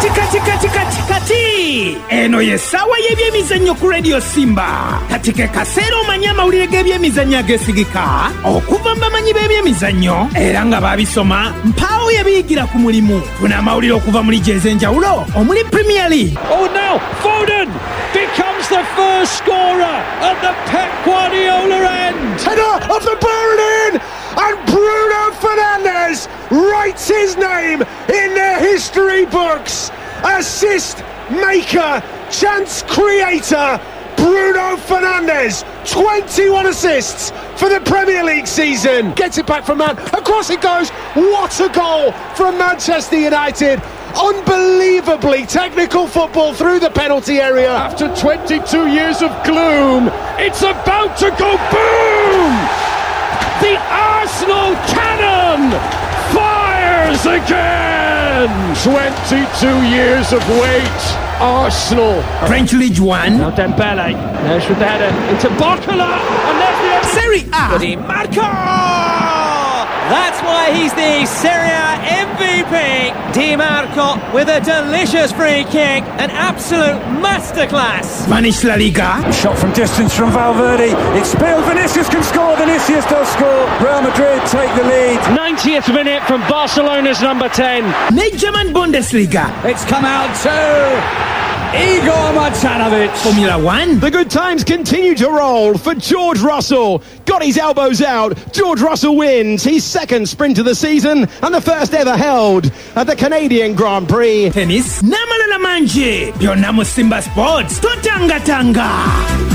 Kati eno yesawa y'ebyemizannyo ku Radio Simba. Kati ke kaseera omanya amawulire g'ebyemizannyo ageesigika okuva mu bamanyi b'ebyemizannyo era nga baabisoma mpaawo yabiyigira ku mulimu. Funa amawulire okuva mu liigi ez'enjawulo omuli Premier League. Oh, now Foden becomes the first scorer at the Pep Guardiola end. Header of the Burn-in, and Bruno Fernandes writes his name in the history books. Assist maker, chance creator, Bruno Fernandes, 21 assists for the Premier League season. Gets it back from Man, across it goes. What a goal from Manchester United. Unbelievably technical football through the penalty area. After 22 years of gloom, it's about to go boom! The Arsenal cannon fires again! 22 years of wait. Arsenal. French League One. Now Dembele. There's the header into Barcola. And there's the Serie A. Di Marco! That's why he's the Serie A MVP. Di Marco with a delicious free kick. An absolute masterclass. Spanish La Liga. Shot from distance from Valverde. It's spilled. Vinicius can score. Vinicius does score. Real Madrid take the lead. 90th minute from Barcelona's number 10. German Bundesliga. It's come out to Igor Martinovic. Formula One. The good times continue to roll for George Russell. Got his elbows out. George Russell wins his second sprint of the season and the first ever held at the Canadian Grand Prix. Tennis. Namalala manje. Byonna mu Simba Sports. Totanga tanga.